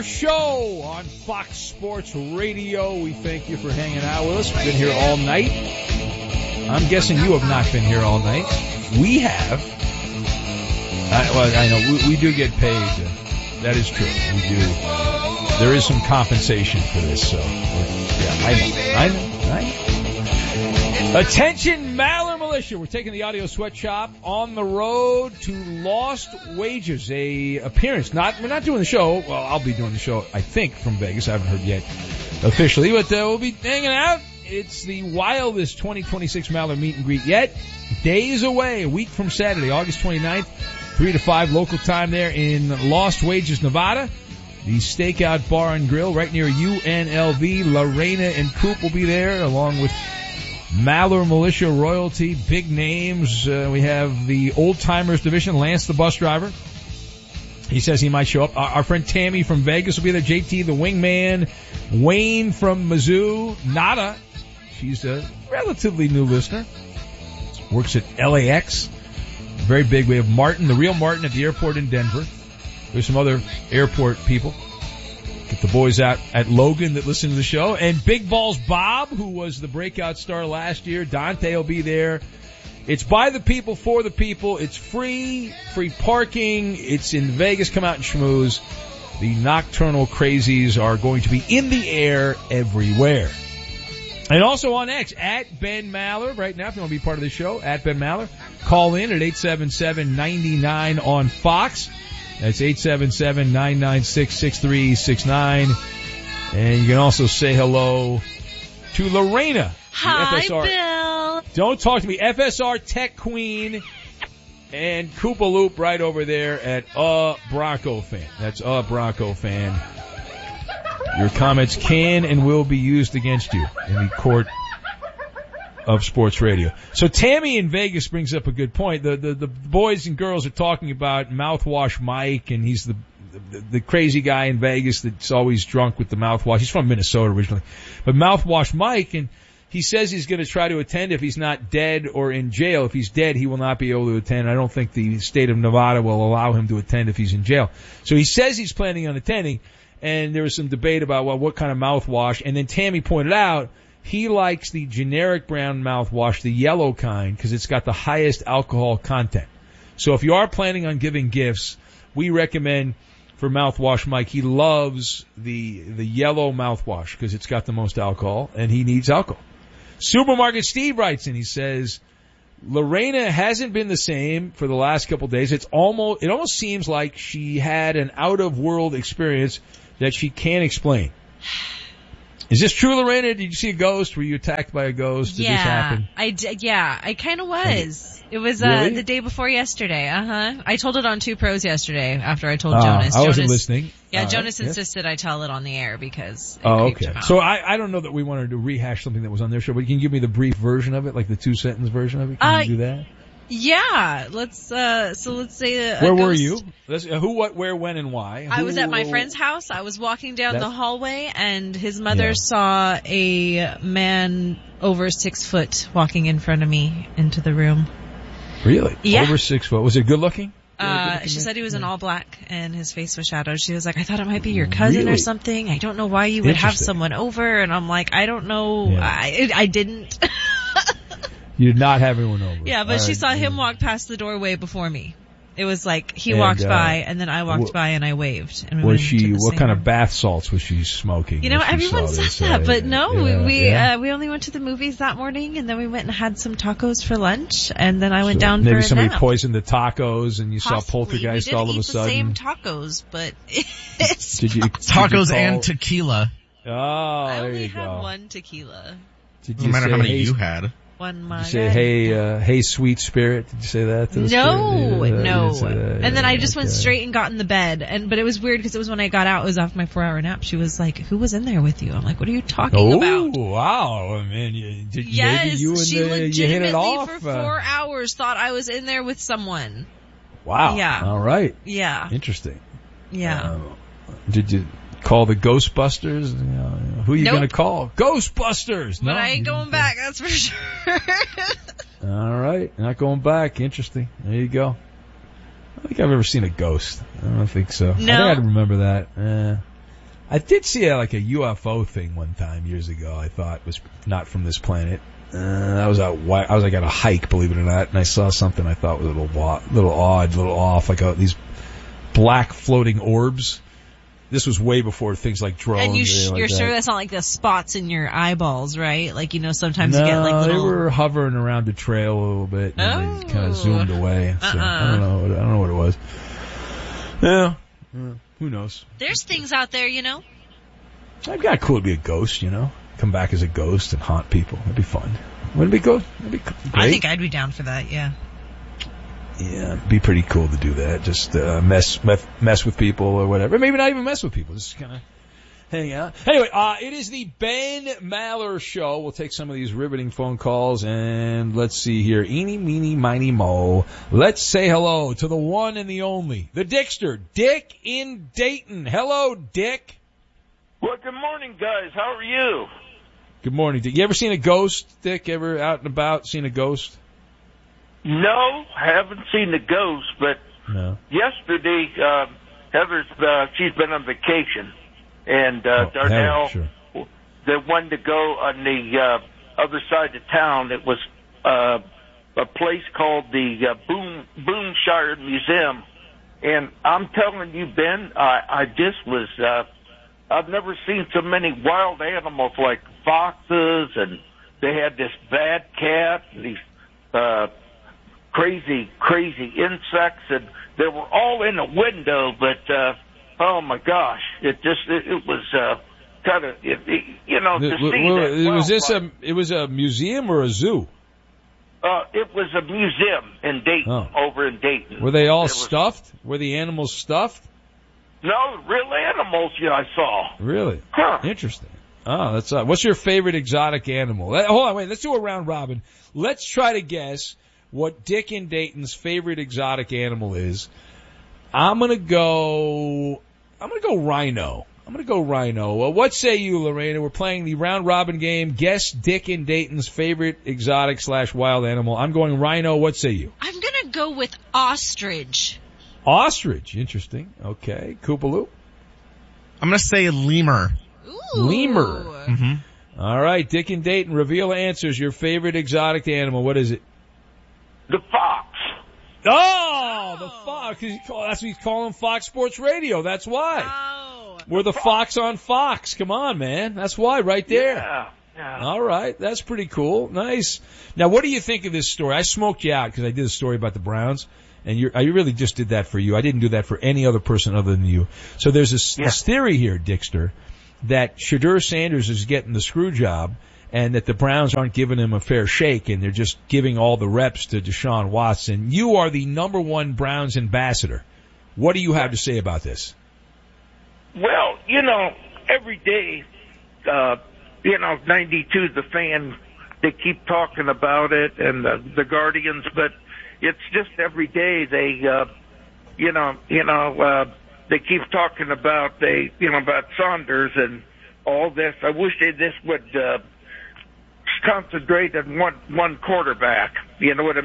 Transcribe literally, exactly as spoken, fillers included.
show on Fox Sports Radio. We thank you for hanging out with us. We've been here all night. I'm guessing you have not been here all night. We have. I, well, I know we, we do get paid. Uh, that is true. We do. There is some compensation for this. So, yeah, I know. I know. I know. Attention, Maller Militia. We're taking the Audio Sweatshop on the road to Lost Wages. A appearance. Not we're not doing the show. Well, I'll be doing the show, I think, from Vegas. I haven't heard yet officially, but uh, we'll be hanging out. It's the wildest twenty twenty-six Maller meet and greet yet. Days away, a week from Saturday, August twenty-ninth, three to five local time there in Lost Wages, Nevada. The Stakeout Bar and Grill right near U N L V. Lorena and Coop will be there along with Maller Militia royalty, big names. Uh, we have the Old Timers division, Lance the bus driver. He says he might show up. Our, our friend Tammy from Vegas will be there. J T the wingman. Wayne from Mizzou. Nada. She's a relatively new listener. Works at L A X. Very big. We have Martin, the real Martin at the airport in Denver. There's some other airport people. Get the boys out at Logan that listen to the show. And Big Balls Bob, who was the breakout star last year. Dante will be there. It's by the people, for the people. It's free, free parking. It's in Vegas. Come out and schmooze. The Nocturnal Crazies are going to be in the air everywhere. And also on X, at Ben Maller. Right now, if you want to be part of the show, at Ben Maller. Call in at eight seven seven, nine nine on Fox. That's eight seven seven, nine nine six, six three six nine. And you can also say hello to Lorena. Hi, F S R. Bill. Don't talk to me. F S R Tech Queen and Koopa Loop right over there at A Bronco Fan. That's A Bronco Fan. Your comments can and will be used against you in the court of sports radio. So Tammy in Vegas brings up a good point. The, the, the boys and girls are talking about Mouthwash Mike, and he's the, the, the crazy guy in Vegas that's always drunk with the mouthwash. He's from Minnesota originally. But Mouthwash Mike, and he says he's going to try to attend if he's not dead or in jail. If he's dead, he will not be able to attend. I don't think the state of Nevada will allow him to attend if he's in jail. So he says he's planning on attending, and there was some debate about, well, what kind of mouthwash. And then Tammy pointed out he likes the generic brown mouthwash, the yellow kind, because it's got the highest alcohol content. So if you are planning on giving gifts, we recommend for Mouthwash Mike, he loves the the yellow mouthwash because it's got the most alcohol, and he needs alcohol. Supermarket Steve writes in, he says, Lorena hasn't been the same for the last couple of days. It's almost it almost seems like she had an out-of-world experience that she can't explain. Is this true, Lorena? Did you see a ghost? Were you attacked by a ghost? Did yeah, this happen? I d- yeah, I kind of was. It was uh, really? the day before yesterday. Uh-huh. I told it on Two Pros yesterday after I told uh, Jonas. I wasn't Jonas, listening. Yeah, All Jonas right. insisted yes. I tell it on the air because it Oh, creeped okay. him out. So I, I don't know that we wanted to rehash something that was on their show, but you can give me the brief version of it, like the two-sentence version of it? Can uh, you do that? Yeah, let's, uh, so let's say a, Where a were ghost. you? Let's, uh, who, what, where, when, and why? I Who, was at my friend's house. I was walking down That's- the hallway, and his mother Yeah. saw a man over six foot walking in front of me into the room. Really? Yeah. Over six foot. Was it good looking? Uh, she said he was in all black and his face was shadowed. She was like, I thought it might be your cousin Really? or something. I don't know why you would have Interesting. someone over. And I'm like, I don't know. Yeah. I, I didn't. You did not have anyone over. Yeah, but All she right. saw him walk past the doorway before me. It was like he And, walked uh, by and then I walked wh- by and I waved. And we Was went she, into the what same kind room. of bath salts was she smoking? You know, when she everyone saw said this? that, Uh, but no, yeah, we we, yeah. uh, we only went to the movies that morning, and then we went and had some tacos for lunch, and then I went So down maybe for a somebody nap. poised the tacos and you Possibly. saw Poltergeist we did all of eat a sudden. the same tacos, but it's Did you, did you Tacos call- and tequila. Oh, I there only you had go. one tequila, Did No you matter say, how many hey, you had. one Did you margarita. say, hey, uh, hey, sweet spirit? Did you say that to the No, spirit? Yeah, no. you didn't say that. And then I Yeah, just went okay. straight and got in the bed. And but it was weird because it was when I got out. It was after my four-hour nap. She was like, "Who was in there with you?" I'm like, "What are you talking Oh, about?" wow. I mean, you, did, Yes, maybe you and she the, you hit legitimately it off. for four hours thought I was in there with someone. Wow. Yeah. All right. Yeah, Interesting. yeah. Uh, did you call the Ghostbusters? You know, who are you Nope. going to call? Ghostbusters. No, but I ain't you going didn't- back. That's for sure. All right. Not going back. Interesting. There you go. I don't think I've ever seen a ghost. I don't think so. I think No. I'd remember that. Eh. I did see a, like a U F O thing one time years ago. I thought was not from this planet. Uh, I was out. I was like at a hike, believe it or not, and I saw something I thought was a little, little odd, a little off, like a, these black floating orbs. This was way before things like drones. And you sh- like you're that. sure that's not like the spots in your eyeballs, right? Like, you know, sometimes no, you get like little... they were hovering around the trail a little bit, and oh. they kind of zoomed away. So Uh-uh. I don't know. I don't know what it was. Yeah, yeah, who knows? There's things out there, you know. I'd be cool to be a ghost, you know. Come back as a ghost and haunt people. That'd be fun. Wouldn't it be cool? That'd be great. I think I'd be down for that. Yeah. Yeah, it'd be pretty cool to do that. Just uh, mess, mess mess with people or whatever. Maybe not even mess with people. Just kind of hang out. Anyway, uh, it is the Ben Maller Show. We'll take some of these riveting phone calls, and let's see here. Eeny, meeny, miny, mo. Let's say hello to the one and the only, the Dickster, Dick in Dayton. Hello, Dick. Well, good morning, guys. How are you? Good morning, Dick. You ever seen a ghost, Dick? Ever out and about seen a ghost? No, haven't seen the ghost, but No. yesterday, uh, Heather's, uh, she's been on vacation, and, uh, Oh, Darnell, Heather, sure. the one to go on the, uh, other side of town, it was, uh, a place called the, uh, Boom, Boomshire Museum. And I'm telling you, Ben, I, I just was, uh, I've never seen so many wild animals like foxes, and they had this bad cat, and these, uh, crazy, crazy insects, and they were all in a window, but, uh, oh my gosh, it just, it, it was, uh, kind of, it, it, you know, to The- see well, that was this wildlife. a? It was a museum or a zoo? Uh, it was a museum in Dayton, Oh. over in Dayton. Were they all It was- stuffed? Were the animals stuffed? No, real animals, yeah, I saw. Really? Huh. Interesting. Oh, that's uh, what's your favorite exotic animal? Uh, Hold on, wait. Let's do a round robin. Let's try to guess what Dick in Dayton's favorite exotic animal is. I'm gonna go. I'm gonna go rhino. I'm gonna go rhino. Well, what say you, Lorena? We're playing the round robin game. Guess Dick in Dayton's favorite exotic slash wild animal. I'm going rhino. What say you? I'm going to go with ostrich. Ostrich. Interesting. Okay. Koopaloop. I'm going to say lemur. Ooh. Lemur. Mm-hmm. All right, Dick in Dayton, reveal answers. Your favorite exotic animal. What is it? The fox. Oh, the Fox. That's what he's calling Fox Sports Radio. That's why. Oh. We're the Fox on Fox. Come on, man. That's why, right there. Yeah. yeah. All right, that's pretty cool. Nice. Now, what do you think of this story? I smoked you out because I did a story about the Browns, and you're, I really just did that for you. I didn't do that for any other person other than you. So there's this, Yeah. this theory here, Dickster, that Shadur Sanders is getting the screw job, and that the Browns aren't giving him a fair shake, and they're just giving all the reps to Deshaun Watson. You are the number one Browns ambassador. What do you have to say about this? Well, you know, every day, uh, you know, ninety-two, the fan, they keep talking about it, and the, the Guardians, but it's just every day they, uh, you know, you know, uh, they keep talking about they, you know, about Saunders and all this. I wish they this would uh, concentrate on one one quarterback. You know what I mean?